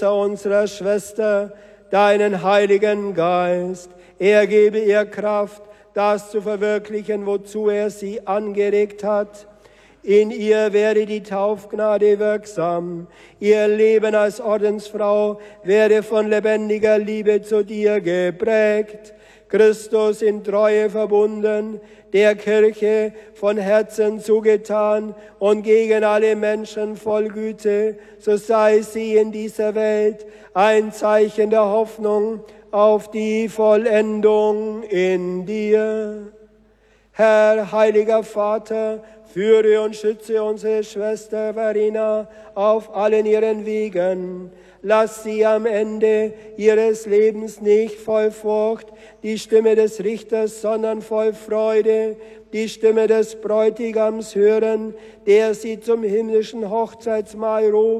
unserer Schwester deinen Heiligen Geist. Er gebe ihr Kraft, das zu verwirklichen, wozu er sie angeregt hat. In ihr werde die Taufgnade wirksam. Ihr Leben als Ordensfrau werde von lebendiger Liebe zu dir geprägt. Christus in Treue verbunden, der Kirche von Herzen zugetan und gegen alle Menschen voll Güte, so sei sie in dieser Welt ein Zeichen der Hoffnung auf die Vollendung in dir. Herr, heiliger Vater, führe und schütze unsere Schwester Verena auf allen ihren Wegen. Lass sie am Ende ihres Lebens nicht voll Furcht die Stimme des Richters, sondern voll Freude die Stimme des Bräutigams hören, der sie zum himmlischen Hochzeitsmahl ruft.